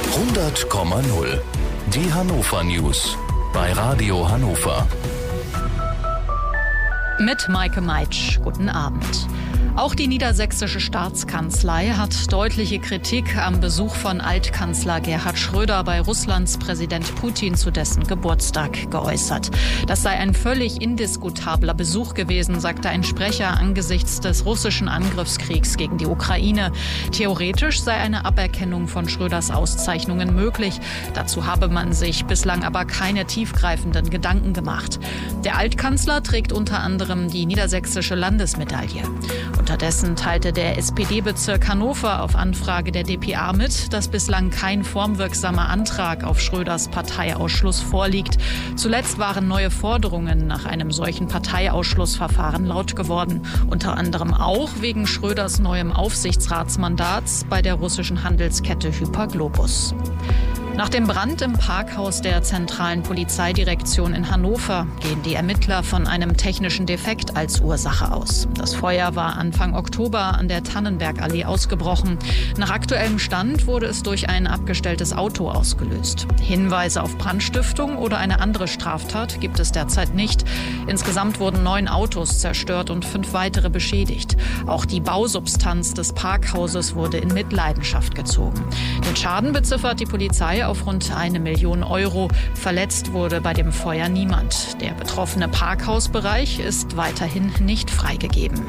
100,0. Die Hannover News bei Radio Hannover. Mit Maike Meitsch. Guten Abend. Auch die niedersächsische Staatskanzlei hat deutliche Kritik am Besuch von Altkanzler Gerhard Schröder bei Russlands Präsident Putin zu dessen Geburtstag geäußert. Das sei ein völlig indiskutabler Besuch gewesen, sagte ein Sprecher angesichts des russischen Angriffskriegs gegen die Ukraine. Theoretisch sei eine Aberkennung von Schröders Auszeichnungen möglich. Dazu habe man sich bislang aber keine tiefgreifenden Gedanken gemacht. Der Altkanzler trägt unter anderem die niedersächsische Landesmedaille. Unterdessen teilte der SPD-Bezirk Hannover auf Anfrage der dpa mit, dass bislang kein formwirksamer Antrag auf Schröders Parteiausschluss vorliegt. Zuletzt waren neue Forderungen nach einem solchen Parteiausschlussverfahren laut geworden. Unter anderem auch wegen Schröders neuem Aufsichtsratsmandats bei der russischen Handelskette Hyperglobus. Nach dem Brand im Parkhaus der zentralen Polizeidirektion in Hannover gehen die Ermittler von einem technischen Defekt als Ursache aus. Das Feuer war Anfang Oktober an der Tannenbergallee ausgebrochen. Nach aktuellem Stand wurde es durch ein abgestelltes Auto ausgelöst. Hinweise auf Brandstiftung oder eine andere Straftat gibt es derzeit nicht. Insgesamt wurden 9 Autos zerstört und 5 weitere beschädigt. Auch die Bausubstanz des Parkhauses wurde in Mitleidenschaft gezogen. Den Schaden beziffert die Polizei auf rund 1 Million Euro. Verletzt wurde bei dem Feuer niemand. Der betroffene Parkhausbereich ist weiterhin nicht freigegeben.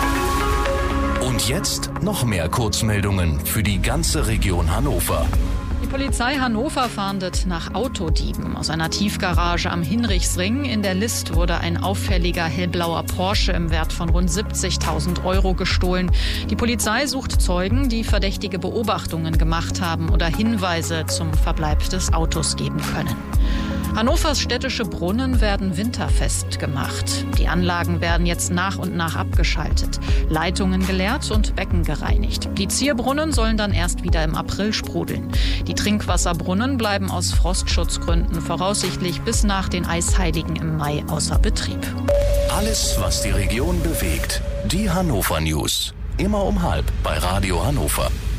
Und jetzt noch mehr Kurzmeldungen für die ganze Region Hannover. Die Polizei Hannover fahndet nach Autodieben. Aus einer Tiefgarage am Hinrichsring in der List wurde ein auffälliger hellblauer Porsche im Wert von rund 70.000 Euro gestohlen. Die Polizei sucht Zeugen, die verdächtige Beobachtungen gemacht haben oder Hinweise zum Verbleib des Autos geben können. Hannovers städtische Brunnen werden winterfest gemacht. Die Anlagen werden jetzt nach und nach abgeschaltet, Leitungen geleert und Becken gereinigt. Die Zierbrunnen sollen dann erst wieder im April sprudeln. Die Trinkwasserbrunnen bleiben aus Frostschutzgründen voraussichtlich bis nach den Eisheiligen im Mai außer Betrieb. Alles, was die Region bewegt. Die Hannover News. Immer um 12:30 bei Radio Hannover.